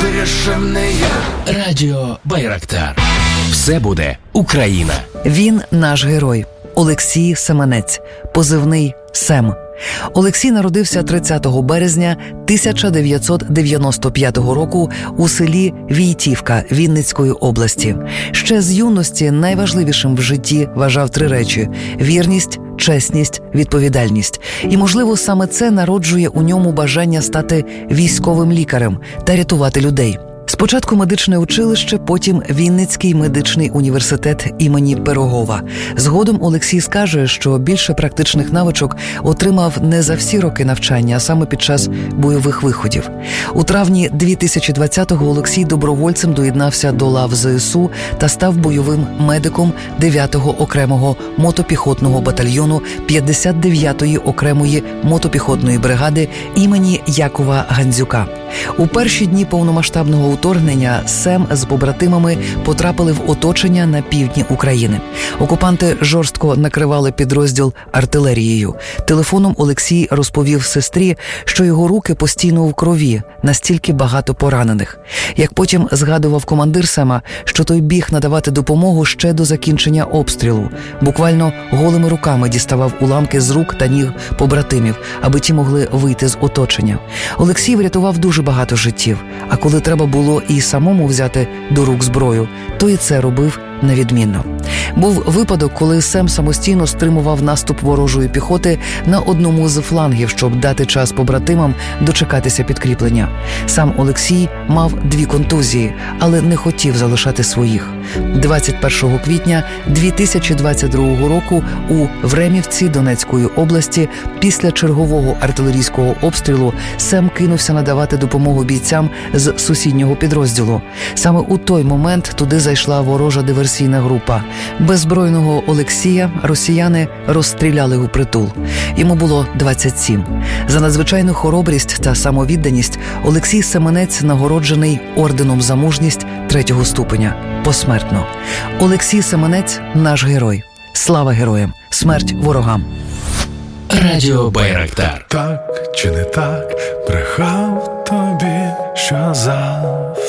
вирішив не я. Радіо Байрактар. Все буде Україна. Він наш герой. Олексій Семенець, позивний Сем. Олексій народився 30 березня 1995 року у селі Війтівка Вінницької області. Ще з юності найважливішим в житті вважав 3 речі – вірність, чесність, відповідальність. І, можливо, саме це народжує у ньому бажання стати військовим лікарем та рятувати людей. Спочатку медичне училище, потім Вінницький медичний університет імені Пирогова. Згодом Олексій скаже, що більше практичних навичок отримав не за всі роки навчання, а саме під час бойових виходів. У травні 2020-го Олексій добровольцем доєднався до лав ЗСУ та став бойовим медиком 9-го окремого мотопіхотного батальйону 59-ї окремої мотопіхотної бригади імені Якова Гандзюка. У перші дні повномасштабного вторгнення Сем з побратимами потрапили в оточення на півдні України. Окупанти жорстко накривали підрозділ артилерією. Телефоном Олексій розповів сестрі, що його руки постійно в крові, настільки багато поранених. Як потім згадував командир Сема, що той біг надавати допомогу ще до закінчення обстрілу. Буквально голими руками діставав уламки з рук та ніг побратимів, аби ті могли вийти з оточення. Олексій врятував дуже багато життів, а коли треба було і самому взяти до рук зброю, то і це робив невідмінно. Був випадок, коли Сем самостійно стримував наступ ворожої піхоти на одному з флангів, щоб дати час побратимам дочекатися підкріплення. Сам Олексій мав 2 контузії, але не хотів залишати своїх. 21 квітня 2022 року у Времівці Донецької області після чергового артилерійського обстрілу Сем кинувся надавати допомогу бійцям з сусіднього підрозділу. Саме у той момент туди зайшла ворожа диверсійна група. Беззбройного Олексія росіяни розстріляли впритул. Йому було 27. За надзвичайну хоробрість та самовідданість Олексій Семенець нагороджений орденом за мужність 3-го ступеня. Посмертно. Олексій Семенець – наш герой. Слава героям! Смерть ворогам! Радіо Байрактар. Так чи не так, брехав тобі, що завтра